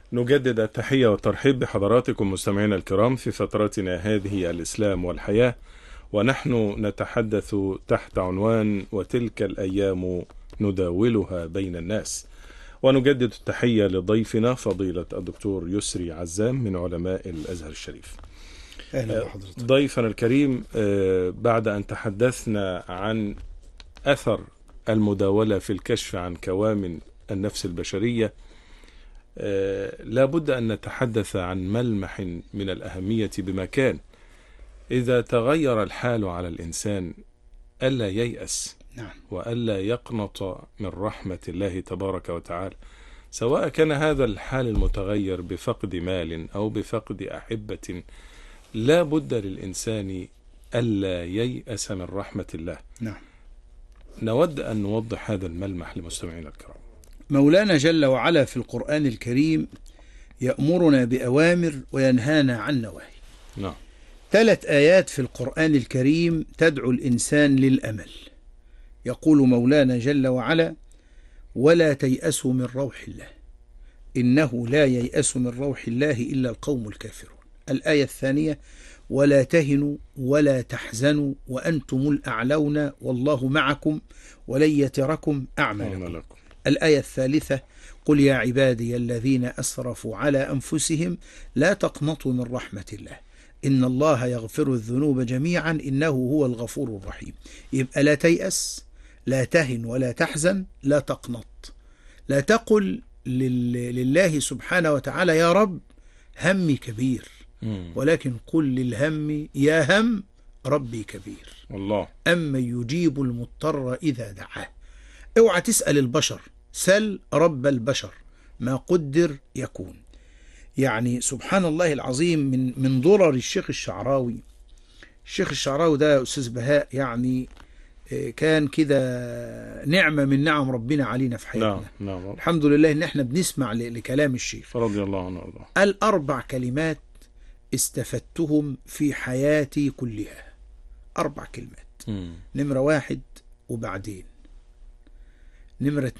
نجدد التحية والترحيب بحضراتكم مستمعينا الكرام في فترتنا هذه الإسلام والحياة، ونحن نتحدث تحت عنوان وتلك الأيام نداولها بين الناس. ونجدد التحية لضيفنا فضيلة الدكتور يسري عزام من علماء الأزهر الشريف. أهلا بحضرتك. ضيفنا الكريم، بعد أن تحدثنا عن أثر المداولة في الكشف عن كوامن النفس البشرية، لا بد أن نتحدث عن ملمح من الأهمية بمكان. إذا تغير الحال على الإنسان ألا ييأس، نعم، وألا يقنط من رحمة الله تبارك وتعالى، سواء كان هذا الحال المتغير بفقد مال أو بفقد أحبة. لا بد للإنسان ألا ييأس من رحمة الله. نعم. نود أن نوضح هذا الملمح لمستمعينا الكرام. مولانا جل وعلا في القرآن الكريم يأمرنا بأوامر وينهانا عن نواهي. نعم. 3 آيات في القرآن الكريم تدعو الإنسان للأمل. يقول مولانا جل وعلا: ولا تيأسوا من روح الله إنه لا ييأس من روح الله إلا القوم الكافرون. الآية الثانية: ولا تهنوا ولا تحزنوا وأنتم الأعلون والله معكم ولن يتركم أعمالكم. الآية الثالثة: قل يا عبادي الذين أسرفوا على أنفسهم لا تقنطوا من رحمة الله إن الله يغفر الذنوب جميعا إنه هو الغفور الرحيم. يبقى لا تيأس، لا تهن ولا تحزن، لا تقنط. لا تقل لله سبحانه وتعالى يا رب همي كبير، ولكن قل للهم يا هم ربي كبير. الله. أما يجيب المضطر إذا دعاه. اوعى تسأل البشر، سل رب البشر، ما قدر يكون. يعني سبحان الله العظيم، من ضرر الشيخ الشعراوي. الشيخ الشعراوي ده أستاذ بهاء يعني كان كده نعمة من نعم ربنا علينا في حياتنا. نعم. الحمد لله إن احنا بنسمع لكلام الشيخ رضي الله عنه وارضاه. قال 4 كلمات استفدتهم في حياتي كلها. 4 كلمات. نمرة 1 وبعدين، نمرة